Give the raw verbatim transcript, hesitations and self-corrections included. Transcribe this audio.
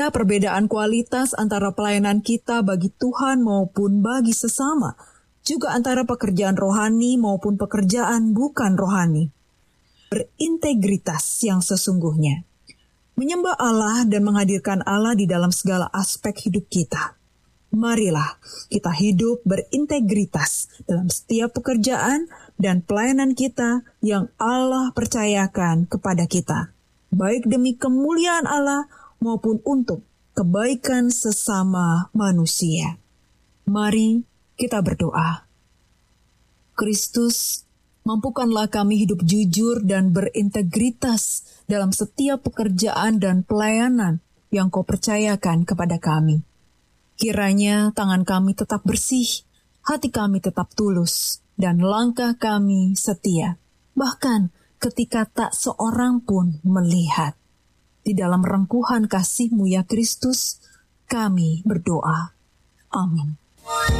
Perbedaan kualitas antara pelayanan kita bagi Tuhan maupun bagi sesama, juga antara pekerjaan rohani maupun pekerjaan bukan rohani. Berintegritas yang sesungguhnya. Menyembah Allah dan menghadirkan Allah di dalam segala aspek hidup kita. Marilah kita hidup berintegritas dalam setiap pekerjaan dan pelayanan kita yang Allah percayakan kepada kita, baik demi kemuliaan Allah maupun untuk kebaikan sesama manusia. Mari kita berdoa. Kristus, mampukanlah kami hidup jujur dan berintegritas dalam setiap pekerjaan dan pelayanan yang Kau percayakan kepada kami. Kiranya tangan kami tetap bersih, hati kami tetap tulus, dan langkah kami setia, bahkan ketika tak seorang pun melihat. Di dalam rengkuhan kasih-Mu ya Kristus, kami berdoa. Amin.